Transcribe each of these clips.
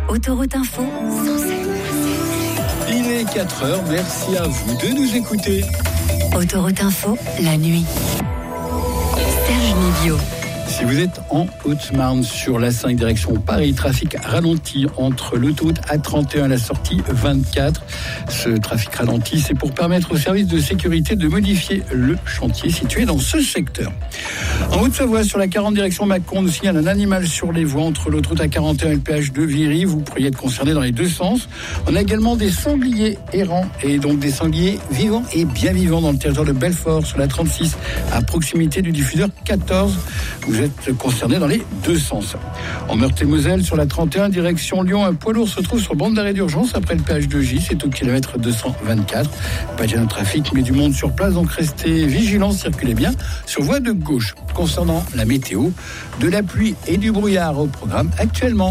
Autoroute Info, 107. Il est 4h, merci à vous de nous écouter. Autoroute Info, la nuit. Serge Nivio. Si vous êtes en Haute-Marne sur la 5 direction Paris, trafic ralenti entre l'autoroute A31 et la sortie 24. Ce trafic ralenti, c'est pour permettre aux services de sécurité de modifier le chantier situé dans ce secteur. En Haute-Savoie, sur la 40 direction Mâcon, on nous signale un animal sur les voies entre l'autoroute A41 et le péage de Viry. Vous pourriez être concerné dans les deux sens. On a également des sangliers errants et donc des sangliers vivants et bien vivants dans le territoire de Belfort sur la 36 à proximité du diffuseur 14. Vous êtes concerné dans les deux sens. En Meurthe-et-Moselle, sur la 31, direction Lyon, un poids lourd se trouve sur bande d'arrêt d'urgence après le péage de J, c'est au kilomètre 224. Pas de gêne de trafic, mais du monde sur place, donc restez vigilants, circulez bien sur voie de gauche. Concernant la météo, de la pluie et du brouillard au programme actuellement.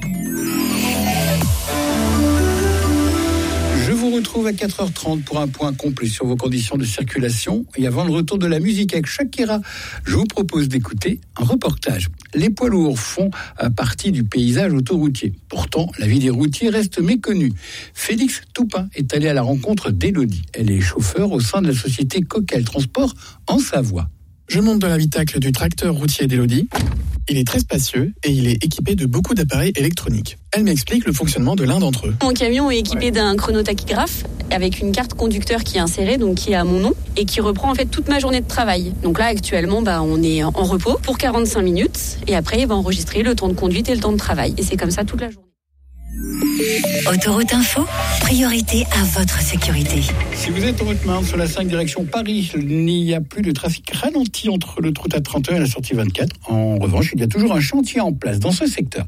Je vous retrouve à 4h30 pour un point complet sur vos conditions de circulation. Et avant le retour de la musique avec Shakira, je vous propose d'écouter un reportage. Les poids lourds font partie du paysage autoroutier. Pourtant, la vie des routiers reste méconnue. Félix Toupin est allé à la rencontre d'Élodie. Elle est chauffeur au sein de la société Coquel Transport en Savoie. Je monte dans l'habitacle du tracteur routier d'Élodie. Il est très spacieux et il est équipé de beaucoup d'appareils électroniques. Elle m'explique le fonctionnement de l'un d'entre eux. Mon camion est équipé d'un chronotachygraphe avec une carte conducteur qui est insérée, donc qui est à mon nom et qui reprend en fait toute ma journée de travail. Donc là actuellement, on est en repos pour 45 minutes et après il va enregistrer le temps de conduite et le temps de travail. Et c'est comme ça toute la journée. Autoroute Info, priorité à votre sécurité. Si vous êtes en Haute-Marne sur la 5 direction Paris, il n'y a plus de trafic ralenti entre l'autoroute A31 et la sortie 24. En revanche, il y a toujours un chantier en place dans ce secteur.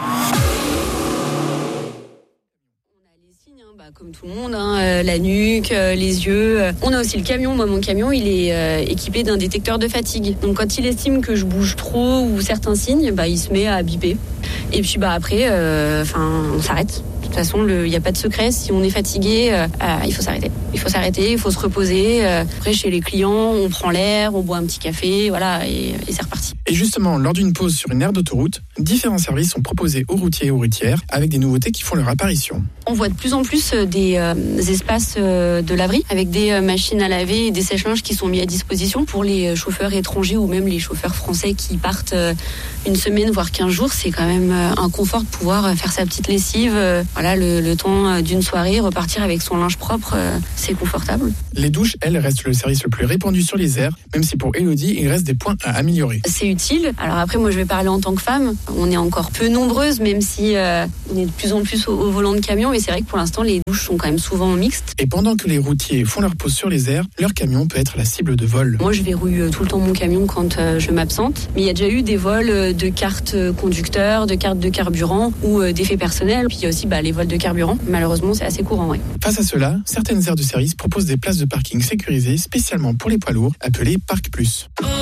Comme tout le monde, la nuque, les yeux. On a aussi le camion. Moi, mon camion, il est équipé d'un détecteur de fatigue. Donc, quand il estime que je bouge trop ou certains signes, il se met à biper. Et puis, après, on s'arrête. De toute façon, il n'y a pas de secret. Si on est fatigué, il faut s'arrêter. Il faut se reposer. Après, chez les clients, on prend l'air, on boit un petit café, voilà, et c'est reparti. Et justement, lors d'une pause sur une aire d'autoroute, différents services sont proposés aux routiers et aux routières avec des nouveautés qui font leur apparition. On voit de plus en plus des espaces de laverie avec des machines à laver et des sèche-linges qui sont mis à disposition pour les chauffeurs étrangers ou même les chauffeurs français qui partent une semaine voire 15 jours. C'est quand même un confort de pouvoir faire sa petite lessive, le temps d'une soirée, repartir avec son linge propre, c'est confortable. Les douches, elles, restent le service le plus répandu sur les aires, même si pour Élodie, il reste des points à améliorer. C'est utile. Alors après, moi je vais parler en tant que femme. On est encore peu nombreuses, même si on est de plus en plus au volant de camion, mais c'est vrai que pour l'instant les douches sont quand même souvent mixtes. Et pendant que les routiers font leur pause sur les aires, leur camion peut être la cible de vol. Moi je verrouille tout le temps mon camion quand je m'absente, mais il y a déjà eu des vols de cartes conducteurs, de cartes de carburant ou d'effets personnels. Puis il y a aussi les vols de carburant. Malheureusement, c'est assez courant. Ouais. Face à cela, certaines aires de service proposent des places de parking sécurisées spécialement pour les poids lourds, appelées Parc Plus.